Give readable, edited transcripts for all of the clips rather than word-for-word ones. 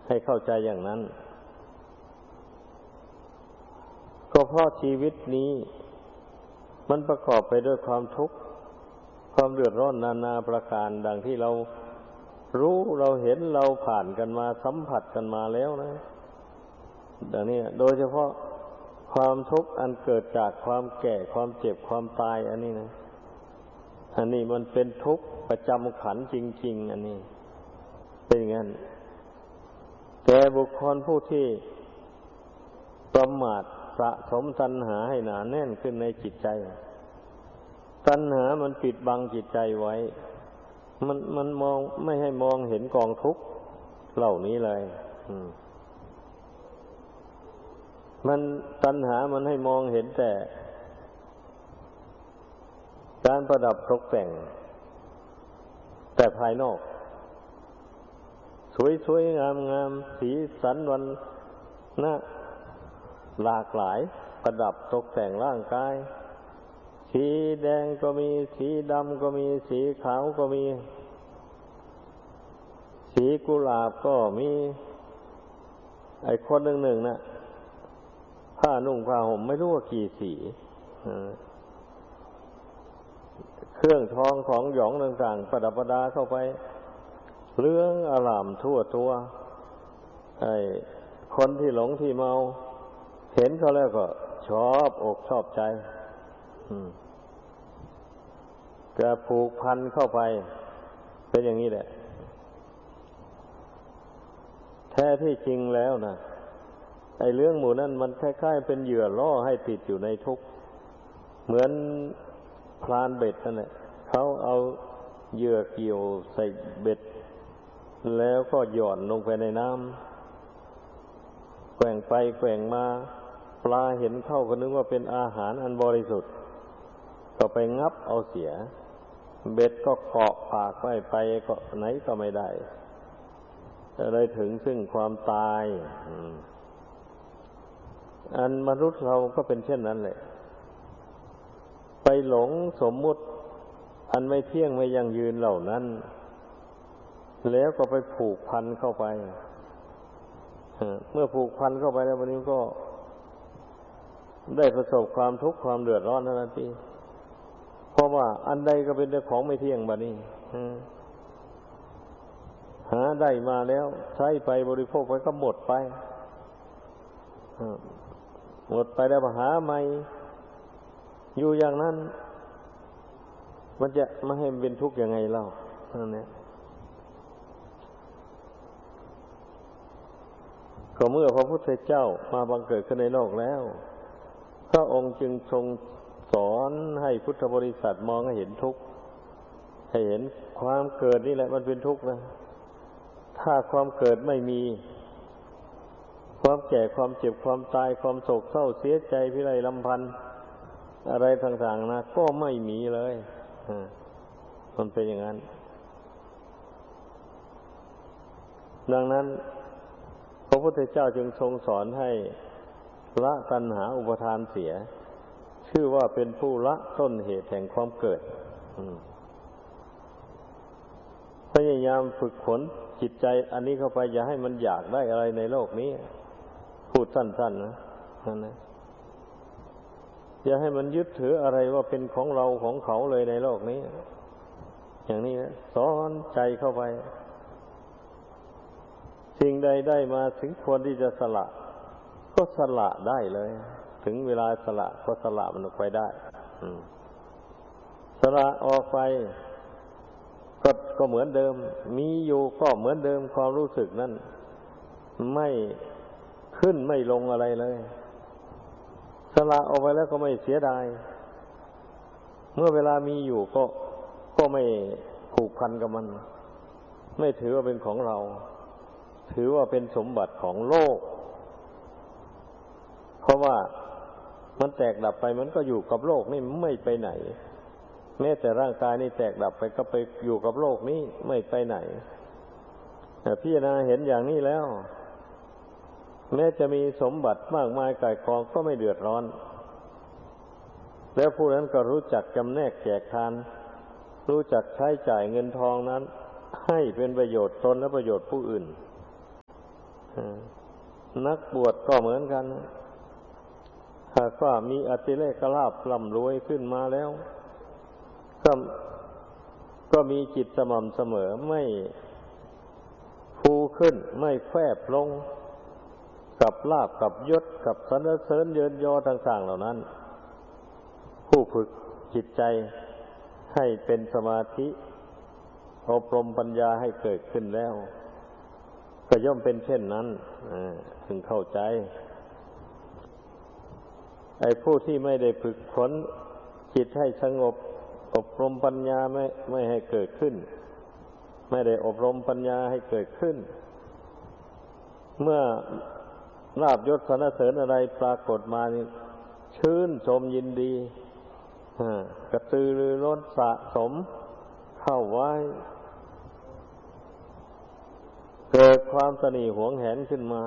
ให้เข้าใจอย่างนั้นก็เพราะชีวิตนี้มันประกอบไปด้วยความทุกข์ความเดือดร้อนนานาประการดังที่เรารู้เราเห็นเราผ่านกันมาสัมผัสกันมาแล้วนะดังนี้โดยเฉพาะความทุกข์อันเกิดจากความแก่ความเจ็บความตายอันนี้นะอันนี้มันเป็นทุกข์ประจำขันธ์จริงๆอันนี้เป็นอย่างนั้นแต่บุคคลผู้ที่ประมาทสะสมตัณหาให้หนาแน่นขึ้นในจิตใจตัณหามันปิดบังจิตใจไว้มันมองไม่ให้มองเห็นกองทุกข์เหล่านี้เลยมันตัณหามันให้มองเห็นแต่การประดับตกแต่งแต่ภายนอกสวยๆงามๆสีสันวันนะหลากหลายประดับตกแต่งร่างกายสีแดงก็มีสีดำก็มีสีขาวก็มีสีกุหลาบก็มีไอ้คนหนึ่งๆนะผ้านุ่งผ้าห่มไม่รู้ว่ากี่สีเครื่องทองของหยองต่างๆประดับประดาเข้าไปเรื่องอร่ามทั่วตัวไอ้คนที่หลงที่เมาเห็นเขาแล้วก็ชอบอกชอบใจก็ผูกพันเข้าไปเป็นอย่างนี้แหละแท้ที่จริงแล้วนะไอ้เรื่องหมู่นั้นมันคล้ายๆเป็นเหยื่อล่อให้ติดอยู่ในทุกข์เหมือนพรานเบ็ดนั่นแหละเขาเอาเหยื่อเกี่ยวใส่เบ็ดแล้วก็หย่อนลงไปในน้ำแกว่งไปแกว่งมาปลาเห็นเข้าก็นึกว่าเป็นอาหารอันบริสุทธิ์ก็ไปงับเอาเสียเบ็ดก็เกาะปากไว้ไปก็ไหนก็ไม่ได้เลยถึงซึ่งความตายอันมนุษย์เราก็เป็นเช่นนั้นแหละไปหลงสมมุติอันไม่เที่ยงไม่ยั่งยืนเหล่านั้นแล้วก็ไปผูกพันเข้าไปเมื่อผูกพันเข้าไปแล้ววันนี้ก็ได้ประสบความทุกข์ความเดือดร้อนนั่นเองเพราะว่าอันใดก็เป็นของไม่เที่ยงบัดนี้หาได้มาแล้วใช้ไปบริโภคไปก็หมดไปแล้วหาใหม่อยู่อย่างนั้นมันจะไม่ให้เป็นทุกข์ยังไงเล่านั่นแหละก็เมื่อพระพุทธเจ้ามาบังเกิดขึ้นในโลกแล้วพระองค์จึงทรงสอนให้พุทธบริษัทมองให้เห็นทุกข์ให้เห็นความเกิดนี่แหละมันเป็นทุกข์นะถ้าความเกิดไม่มีความแก่ความเจ็บความตายความโศกเศร้าเสียใจพิไรลำพันธ์อะไรต่างๆนะก็ไม่มีเลยมันเป็นอย่างนั้นดังนั้นพระพุทธเจ้าจึงทรงสอนให้ละตัณหาอุปทานเสียชื่อว่าเป็นผู้ละต้นเหตุแห่งความเกิดพยายามฝึกฝนจิตใจอันนี้เข้าไปอย่าให้มันอยากได้อะไรในโลกนี้พูดสั้นๆนะนั่นนะอย่าให้มันยึดถืออะไรว่าเป็นของเราของเขาเลยในโลกนี้อย่างนี้นะสอนใจเข้าไปสิ่งใดได้มาถึงควรที่จะสละก็สละได้เลยถึงเวลาสละก็สละมันออกไปได้สละออกไปก็เหมือนเดิมมีอยู่ก็เหมือนเดิมความรู้สึกนั้นไม่ขึ้นไม่ลงอะไรเลยสละออกไปแล้วก็ไม่เสียดายเมื่อเวลามีอยู่ก็ไม่ผูกพันกับมันไม่ถือว่าเป็นของเราถือว่าเป็นสมบัติของโลกเพราะว่ามันแตกดับไปมันก็อยู่กับโลกนี่ไม่ไปไหนแม้แต่ร่างกายนี่แตกดับไปก็ไปอยู่กับโลกนี้ไม่ไปไหนแต่พิจารณาเห็นอย่างนี้แล้วแม้จะมีสมบัติมากมายก่ายกองก็ไม่เดือดร้อนแล้วผู้นั้นก็รู้จักจำแนกแจกทานรู้จักใช้จ่ายเงินทองนั้นให้เป็นประโยชน์ตนและประโยชน์ผู้อื่นนักบวชก็เหมือนกันหากว่ามีอติเลกลาภร่ำรวยขึ้นมาแล้วก็มีจิตสม่ำเสมอไม่ฟูขึ้นไม่แคบลงกับลาภกับยศกับสรรเสริญเยินยอต่างๆเหล่านั้นผู้ฝึกจิตใจให้เป็นสมาธิอบรมปัญญาให้เกิดขึ้นแล้วก็ย่อมเป็นเช่นนั้นถึงเข้าใจไอ้ผู้ที่ไม่ได้ฝึกฝนจิตให้สงบอบรมปัญญาไม่ให้เกิดขึ้นไม่ได้อบรมปัญญาให้เกิดขึ้นเมื่อลาภยศสรรเสริญอะไรปรากฏมานี่ชื่นชมยินดีกระตือรือร้นสะสมเข้าไว้เกิดความตณีหวงแหนขึ้นมา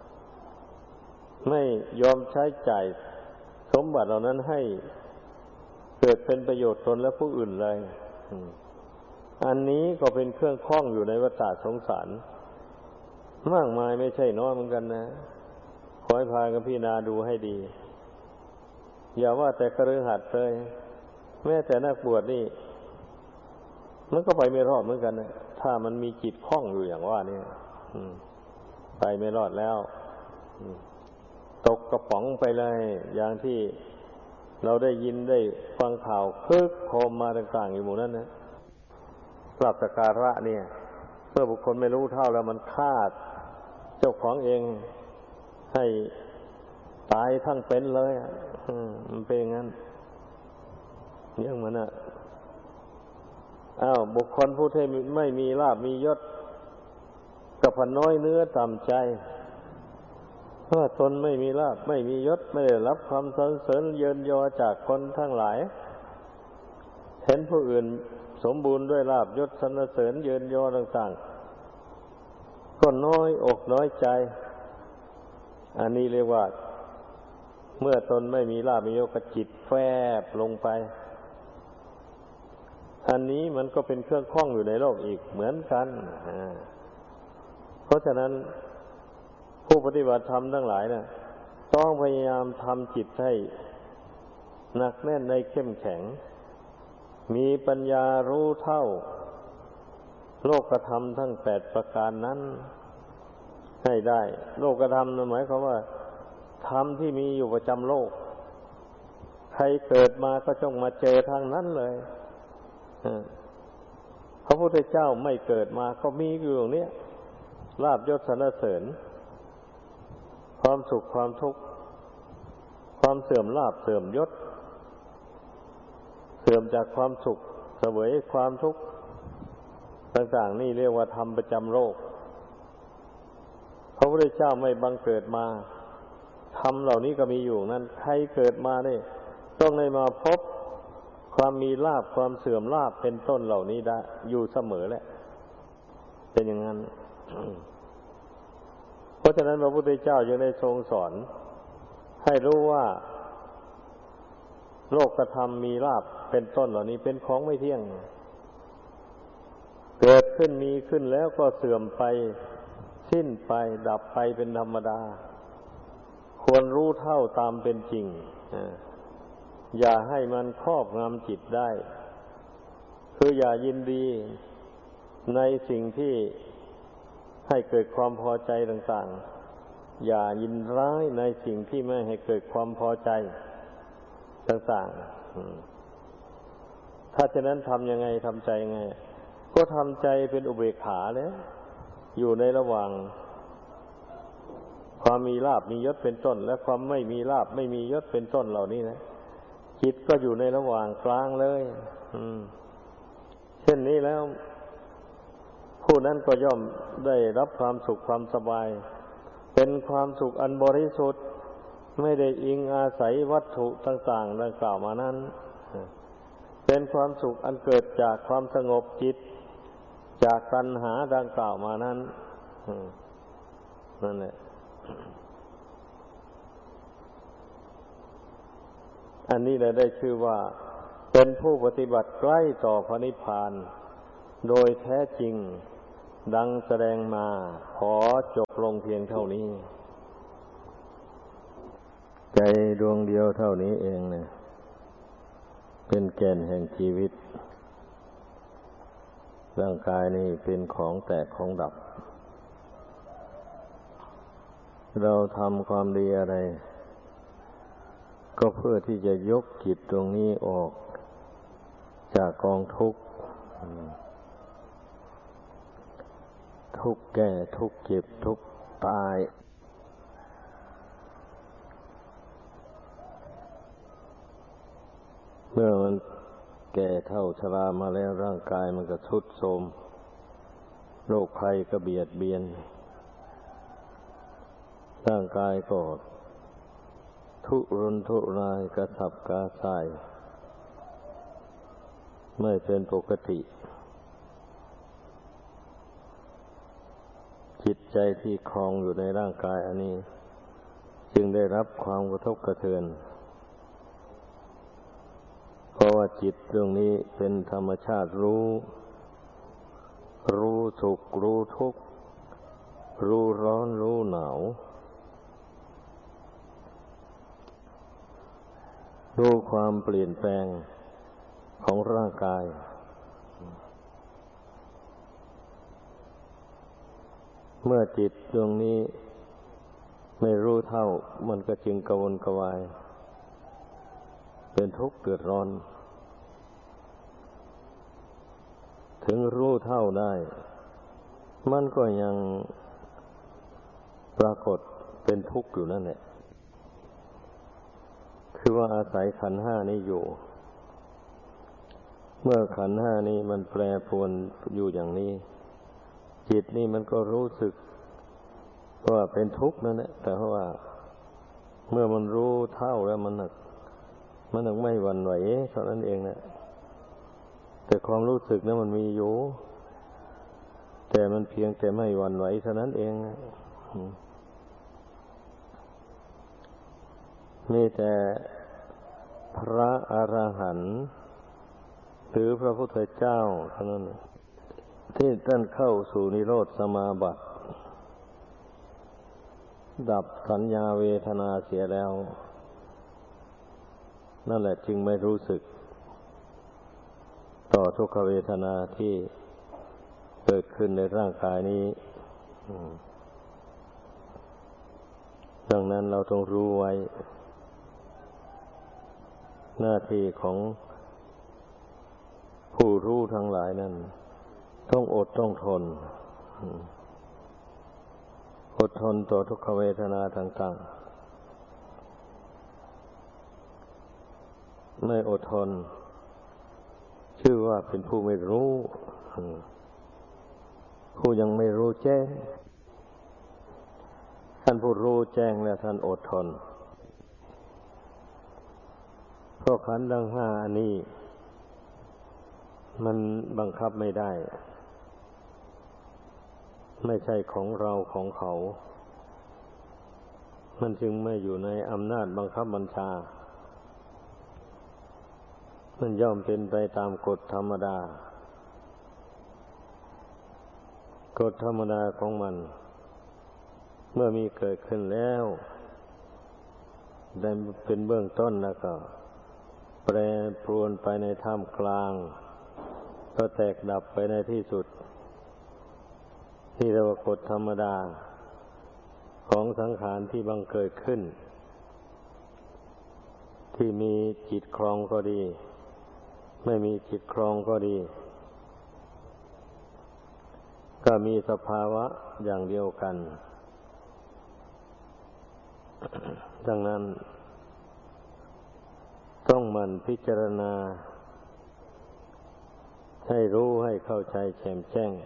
ไม่ยอมใช้จ่ายสมบัติเหล่านั้นให้เกิดเป็นประโยชน์ตนและผู้อื่นเลยอันนี้ก็เป็นเครื่องข้องอยู่ในวัฏสงสารมากมายไม่ใช่น้อยเหมือนกันนะขอให้พากันพิจารณาดูให้ดีอย่าว่าแต่คฤหัสถ์เลยแม้แต่นักบวชนี่มันก็ไปไม่รอดเหมือนกันนะถ้ามันมีจิตข้องอยู่อย่างว่านี่ไปไม่รอดแล้วตกกระป๋องไปเลยอย่างที่เราได้ยินได้ฟังข่าวคึกโคมมาต่างๆอยู่หมู่นั้นนะลาภสักการะเนี่ยเมื่อบุคคลไม่รู้เท่าแล้วมันฆ่าเจ้าของเองให้ตายทั้งเป็นเลยมันเป็นอย่างนั้นอย่างมันบุคคลผู้ที่ไม่มีลาภมียศกับพน้อยเนื้อต่ำใจเพราะตนไม่มีลาภไม่มียศไม่ได้รับความสรรเสริญเยินยอจากคนทั้งหลายเห็นผู้อื่นสมบูรณ์ด้วยลาภยศสรรเสริญเยินยอต่างๆก็น้อยอกน้อยใจอันนี้เรียกว่าเมื่อตนไม่มีลาภมียศก็จิตแฟบลงไปอันนี้มันก็เป็นเครื่องข้องอยู่ในโลกอีกเหมือนกันเพราะฉะนั้นผู้ปฏิบัติธรรมทั้งหลายนะต้องพยายามทำจิตให้หนักแน่นในเข้มแข็งมีปัญญารู้เท่าโลกธรรมทั้ง8ประการนั้นให้ได้โลกธรรมหมายความว่าธรรมที่มีอยู่ประจำโลกใครเกิดมาก็ต้องมาเจอทางนั้นเลยพระพุทธเจ้าไม่เกิดมาก็มีอยู่ตรงนี้ลาภยศสรรเสริญความสุขความทุกข์ความเสื่อมลาภเสื่อมยศเสื่อมจากความสุขเสวยความทุกข์ต่างๆนี่เรียกว่าธรรมประจำโลกพระพุทธเจ้าไม่บังเกิดมาธรรมเหล่านี้ก็มีอยู่นั้นใครเกิดมาเนี่ยต้องได้มาพบความมีลาภความเสื่อมลาภเป็นต้นเหล่านี้ได้อยู่เสมอแหละเป็นอย่างนั้นเพราะฉะนั้นพระพุทธเจ้าจึงได้ทรงสอนให้รู้ว่าโลกธรรมมีลาภเป็นต้นเหล่านี้เป็นของไม่เที่ยงเกิดขึ้นมีขึ้นแล้วก็เสื่อมไปสิ้นไปดับไปเป็นธรรมดาควรรู้เท่าตามเป็นจริงอย่าให้มันครอบงำจิตได้คืออย่ายินดีในสิ่งที่ให้เกิดความพอใจต่างๆอย่ายินร้ายในสิ่งที่ไม่ให้เกิดความพอใจต่างๆถ้าฉะนั้นทำยังไงทำใจยังไงก็ทำใจเป็นอุเบกขาแล้วอยู่ในระหว่างความมีลาภมียศเป็นต้นและความไม่มีลาภไม่มียศเป็นต้นเหล่านี้นะจิตก็อยู่ในระหว่างกลางเลยเช่นนี้แล้วผู้นั้นก็ย่อมได้รับความสุขความสบายเป็นความสุขอันบริสุทธิ์ไม่ได้อิงอาศัยวัตถุต่างๆดังกล่าวมานั้นเป็นความสุขอันเกิดจากความสงบจิตจากตัณหาดังกล่าวมานั้นนั่นแหละอันนี้แหละได้ชื่อว่าเป็นผู้ปฏิบัติใกล้ต่อพระนิพพานโดยแท้จริงดังแสดงมาขอจบลงเพียงเท่านี้ใจดวงเดียวเท่านี้เองเนี่ยเป็นแก่นแห่งชีวิตร่างกายนี่เป็นของแตกของดับเราทำความดีอะไรก็เพื่อที่จะยกจิตตรงนี้ออกจากกองทุกข์ทุกข์แก่ทุกข์เจ็บทุกข์ตายเมื่อมันแก่เฒ่าชรามาแล้วร่างกายมันก็ทรุดโทรมโรคภัยก็เบียดเบียนร่างกายก็ทุรนทุรายกระสับกระส่ายไม่เป็นปกติจิตใจที่ครองอยู่ในร่างกายอันนี้จึงได้รับความกระทบกระเทือนเพราะว่าจิตตรงนี้เป็นธรรมชาติรู้สุขรู้ทุกข์รู้ร้อนรู้หนาวรู้ความเปลี่ยนแปลงของร่างกายเมื่อจิตดวงนี้ไม่รู้เท่ามันก็จึงกระวนกระวายเป็นทุกข์เดือดร้อนถึงรู้เท่าได้มันก็ยังปรากฏเป็นทุกข์อยู่นั่นแหละคือว่าอาศัยขันธ์ห้านี้อยู่เมื่อขันธ์ห้านี้มันแปรปรวนอยู่อย่างนี้จิตนี่มันก็รู้สึกว่าเป็นทุกข์นั่นแหละแต่ว่าเมื่อมันรู้เท่าแล้วมันถึงไม่หวั่นไหวเท่านั้นเองนะแต่ความรู้สึกนั้นมันมีอยู่แต่มันเพียงแต่ไม่หวั่นไหวเท่านั้นเองมีแต่พระอรหันต์หรือพระพุทธเจ้าเท่านั้นที่ท่านเข้าสู่นิโรธสมาบัติดับสัญญาเวทนาเสียแล้วนั่นแหละจึงไม่รู้สึกต่อทุกขเวทนาที่เกิดขึ้นในร่างกายนี้ดังนั้นเราต้องรู้ไว้หน้าที่ของผู้รู้ทั้งหลายนั้นต้องอดต้องทนอดทนต่อทุกขเวทนาต่างๆไม่อดทนชื่อว่าเป็นผู้ไม่รู้ผู้ยังไม่รู้แจ้งท่านผู้รู้แจ้งแล้วท่านอดทนเพราะขันธ์ทั้งห้าอันนี้มันบังคับไม่ได้ไม่ใช่ของเราของเขามันจึงไม่อยู่ในอำนาจบังคับบัญชามันย่อมเป็นไปตามกฎธรรมดากฎธรรมดาของมันเมื่อมีเกิดขึ้นแล้วได้เป็นเบื้องต้นแล้วก็แปรปรวนไปในท่ามกลางก็แตกดับไปในที่สุดที่เรียกว่ากฎธรรมดาของสังขารที่บังเกิดขึ้นที่มีจิตครองก็ดีไม่มีจิตครองก็ดีก็มีสภาวะอย่างเดียวกัน ดังนั้นต้องหมั่นพิจารณาให้รู้ให้เข้าใจแจ่มแจ้ง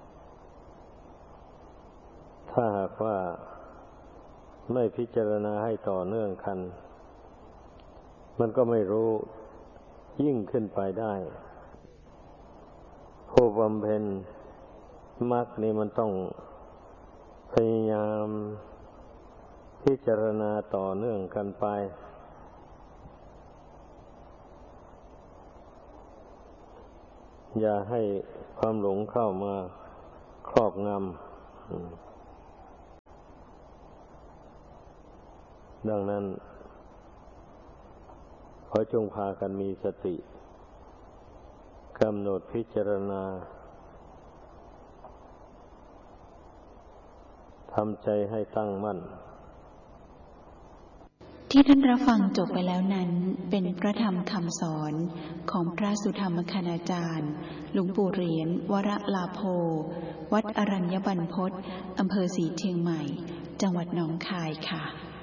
ถ้าหากว่าไม่พิจารณาให้ต่อเนื่องกันมันก็ไม่รู้ยิ่งขึ้นไปได้ผู้บำเพ็ญมรรคนี่มันต้องพยายามพิจารณาต่อเนื่องกันไปอย่าให้ความหลงเข้ามาครอบงำดังนั้นขอจงพากันมีสติกำหนดพิจารณาทำใจให้ตั้งมั่นที่ท่านรับฟังจบไปแล้วนั้นเป็นพระธรรมคำสอนของพระสุธรรมคณาจารย์หลวงปู่เหรียญวรลาโภวัดอรัญญบรรพตอำเภอศรีเชียงใหม่จังหวัดหนองคายค่ะ